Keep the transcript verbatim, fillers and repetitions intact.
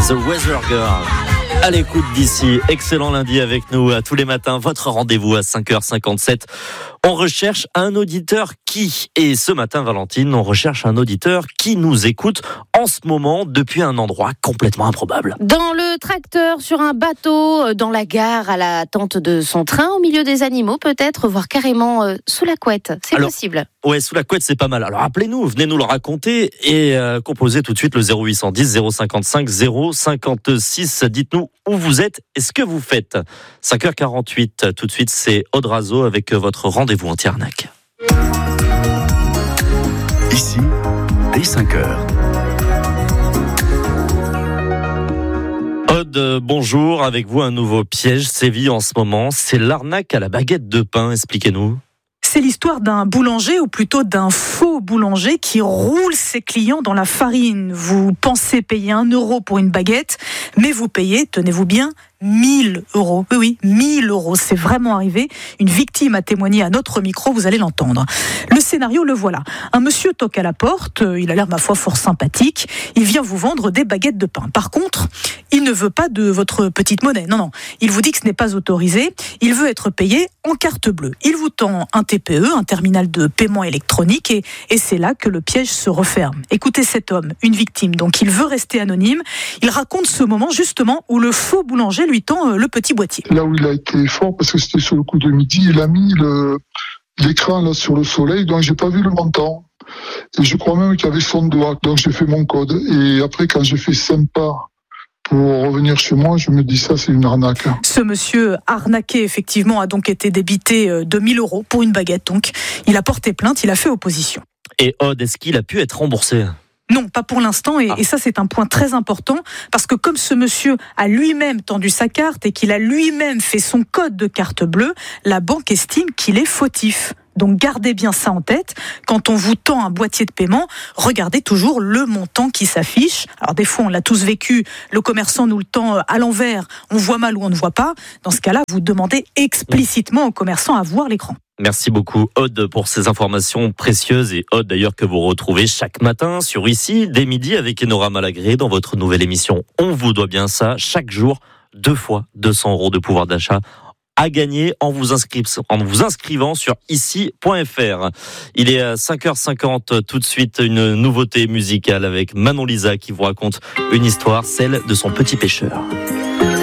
The Weather Girl. À l'écoute d'ici, excellent lundi avec nous à tous les matins, votre rendez-vous à cinq heures cinquante-sept. On recherche un auditeur qui, et ce matin Valentine, on recherche un auditeur qui nous écoute en ce moment depuis un endroit complètement improbable. Dans le tracteur, sur un bateau, dans la gare, à l'attente de son train, au milieu des animaux peut-être, voire carrément euh, sous la couette, c'est Alors, possible. Ouais, sous la couette c'est pas mal. Alors appelez-nous, venez nous le raconter et euh, composez tout de suite le zéro huit cent dix zéro cinquante-cinq zéro cinquante-six. Dites-nous où vous êtes et ce que vous faites. cinq heures quarante-huit, tout de suite c'est Audrazo avec votre rendez-vous anti-arnaque. Ici, dès cinq heures. Aude, bonjour, avec vous un nouveau piège sévit en ce moment, c'est l'arnaque à la baguette de pain, expliquez-nous. C'est l'histoire d'un boulanger, ou plutôt d'un faux boulanger, qui roule ses clients dans la farine. Vous pensez payer un euro pour une baguette, mais vous payez, tenez-vous bien, mille euros. Oui, oui, mille euros. C'est vraiment arrivé. Une victime a témoigné à notre micro, vous allez l'entendre. Le scénario, le voilà. Un monsieur toque à la porte, il a l'air, ma foi, fort sympathique. Il vient vous vendre des baguettes de pain. Par contre, il ne veut pas de votre petite monnaie. Non, non. Il vous dit que ce n'est pas autorisé. Il veut être payé en carte bleue. Il vous tend un T P E, un terminal de paiement électronique, et, et c'est là que le piège se referme. Écoutez cet homme, une victime, donc il veut rester anonyme. Il raconte ce moment, justement, où le faux boulanger lui tend le petit boîtier. Là où il a été fort, parce que c'était sur le coup de midi, il a mis le, l'écran là sur le soleil, donc j'ai pas vu le montant. Et je crois même qu'il y avait son doigt, donc j'ai fait mon code. Et après, quand j'ai fait sympa pour revenir chez moi, je me dis ça, c'est une arnaque. Ce monsieur arnaqué, effectivement, a donc été débité de mille euros pour une baguette. Donc, il a porté plainte, il a fait opposition. Et Aude, est-ce qu'il a pu être remboursé ? Non, pas pour l'instant, et, ah. et ça c'est un point très important, parce que comme ce monsieur a lui-même tendu sa carte et qu'il a lui-même fait son code de carte bleue, la banque estime qu'il est fautif. Donc gardez bien ça en tête, quand on vous tend un boîtier de paiement, regardez toujours le montant qui s'affiche. Alors des fois on l'a tous vécu, le commerçant nous le tend à l'envers, on voit mal ou on ne voit pas. Dans ce cas-là, vous demandez explicitement au commerçant à voir l'écran. Merci beaucoup Aude pour ces informations précieuses, et Aude d'ailleurs que vous retrouvez chaque matin sur Ici dès midi avec Enora Malagré dans votre nouvelle émission On vous doit bien ça, chaque jour deux fois deux cents euros de pouvoir d'achat à gagner en vous, inscri- en vous inscrivant sur ici point f r. Il est à cinq heures cinquante, tout de suite une nouveauté musicale avec Manon Lisa qui vous raconte une histoire, celle de son petit pêcheur.